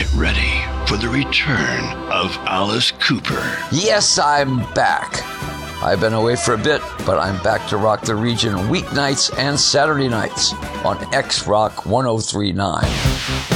Get ready for the return of Alice Cooper. Yes, I'm back. I've been away for a bit, but I'm back to rock the region weeknights and Saturday nights on X Rock 1039.